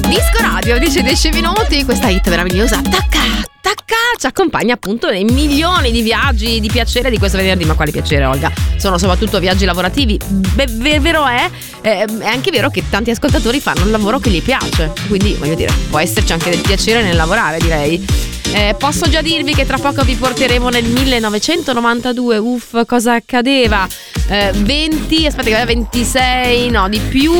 Disco Radio, dice 10 minuti, questa hit meravigliosa, tacca, ci accompagna appunto nei milioni di viaggi di piacere di questo venerdì. Ma quali piacere, Olga? Sono soprattutto viaggi lavorativi. Vero è anche vero che tanti ascoltatori fanno un lavoro che gli piace, quindi voglio dire, può esserci anche del piacere nel lavorare, direi. Posso già dirvi che tra poco vi porteremo nel 1992. Cosa accadeva? 26, no, di più,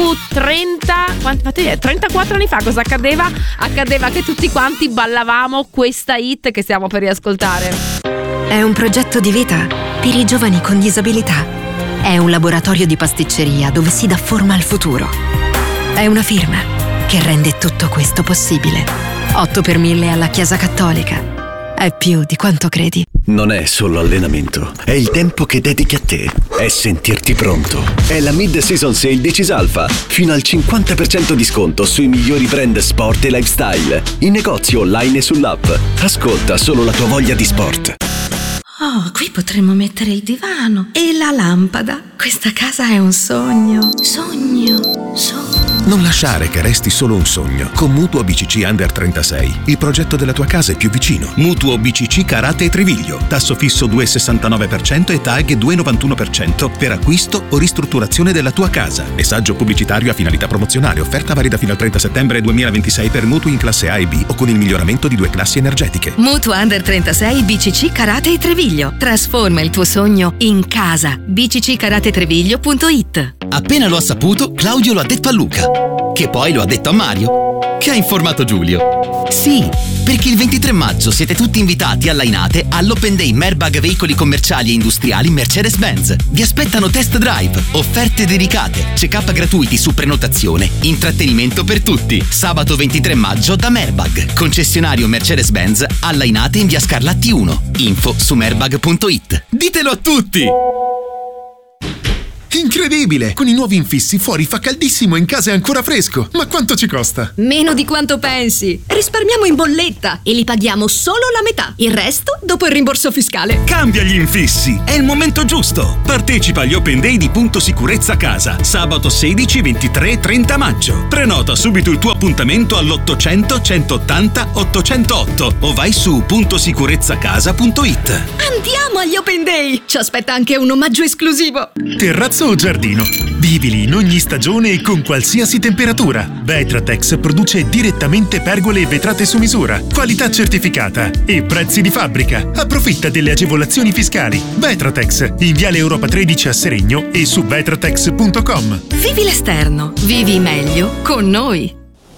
34 anni fa cosa accadeva? Accadeva che tutti quanti ballavamo questa hit che stiamo per riascoltare. È un progetto di vita per i giovani con disabilità. È un laboratorio di pasticceria dove si dà forma al futuro. È una firma che rende tutto questo possibile. 8 per 1000 alla Chiesa Cattolica. È più di quanto credi. Non è solo allenamento, è il tempo che dedichi a te. È sentirti pronto. È la mid-season sale di Cisalfa. Fino al 50% di sconto sui migliori brand sport e lifestyle. In negozio, online e sull'app. Ascolta solo la tua voglia di sport. Oh, qui potremmo mettere il divano e la lampada. Questa casa è un sogno. Sogno. Non lasciare che resti solo un sogno. Con Mutuo BCC Under 36, il progetto della tua casa è più vicino. Mutuo BCC Carate e Treviglio. Tasso fisso 2,69% e TAG 2,91% per acquisto o ristrutturazione della tua casa. Messaggio pubblicitario a finalità promozionale. Offerta valida fino al 30 settembre 2026 per mutui in classe A e B o con il miglioramento di 2 classi energetiche. Mutuo Under 36 BCC Carate e Treviglio. Trasforma il tuo sogno in casa. bcccaratetreviglio.it. Appena lo ha saputo, Claudio lo ha detto a Luca, che poi lo ha detto a Mario, che ha informato Giulio. Sì, perché il 23 maggio siete tutti invitati a Lainate all'Open Day Merbag Veicoli Commerciali e Industriali Mercedes-Benz. Vi aspettano test drive, offerte dedicate, check-up gratuiti su prenotazione, intrattenimento per tutti. Sabato 23 maggio da Merbag, concessionario Mercedes-Benz a Lainate in via Scarlatti 1. Info su merbag.it. Ditelo a tutti! Incredibile! Con i nuovi infissi fuori fa caldissimo e in casa è ancora fresco. Ma quanto ci costa? Meno di quanto pensi. Risparmiamo in bolletta e li paghiamo solo la metà. Il resto dopo il rimborso fiscale. Cambia gli infissi, è il momento giusto. Partecipa agli Open Day di Punto Sicurezza Casa, sabato 16, 23 e 30 maggio. Prenota subito il tuo appuntamento all'800 180 808 o vai su puntosicurezzacasa.it. Andiamo agli Open Day! Ci aspetta anche un omaggio esclusivo. Terrazzo o giardino? Vivili in ogni stagione e con qualsiasi temperatura. Vetratex produce direttamente pergole e vetrate su misura, qualità certificata e prezzi di fabbrica. Approfitta delle agevolazioni fiscali. Vetratex, in Viale Europa 13 a Seregno e su vetratex.com. Vivi l'esterno, vivi meglio con noi.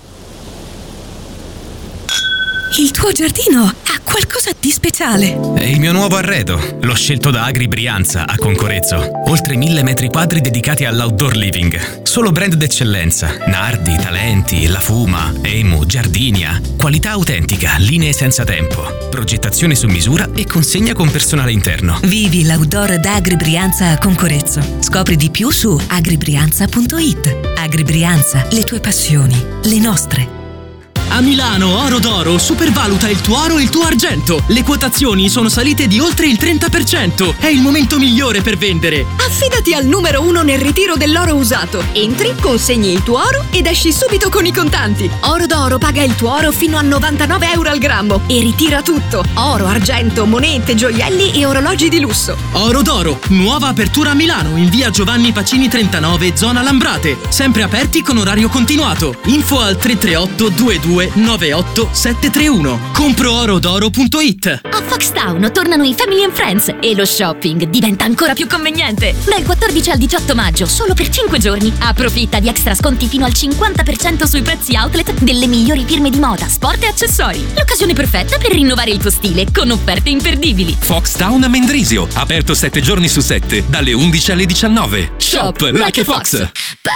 Il tuo giardino ha qualcosa di speciale. È il mio nuovo arredo. L'ho scelto da Agri Brianza a Concorezzo. Oltre 1000 metri quadri dedicati all'outdoor living. Solo brand d'eccellenza. Nardi, Talenti, La Fuma, Emu, Giardinia. Qualità autentica, linee senza tempo. Progettazione su misura e consegna con personale interno. Vivi l'outdoor da Agri Brianza a Concorezzo. Scopri di più su agribrianza.it. Agri Brianza, le tue passioni, le nostre. A Milano Oro d'Oro supervaluta il tuo oro e il tuo argento. Le quotazioni sono salite di oltre il 30%. È il momento migliore per vendere. Affidati al numero 1 nel ritiro dell'oro usato. Entri, consegni il tuo oro ed esci subito con i contanti. Oro d'Oro paga il tuo oro fino a 99 euro al grammo e ritira tutto. Oro, argento, monete, gioielli e orologi di lusso. Oro d'Oro, nuova apertura a Milano in via Giovanni Pacini 39, zona Lambrate. Sempre aperti con orario continuato. Info al 338 22 98 731. Comproorodoro.it. A Foxtown tornano i Family and Friends e lo shopping diventa ancora più conveniente. Dal 14 al 18 maggio, solo per 5 giorni, approfitta di extra sconti fino al 50% sui prezzi outlet delle migliori firme di moda, sport e accessori. L'occasione perfetta per rinnovare il tuo stile con offerte imperdibili. Foxtown a Mendrisio, aperto 7 giorni su 7, dalle 11 alle 19. Shop like a Fox.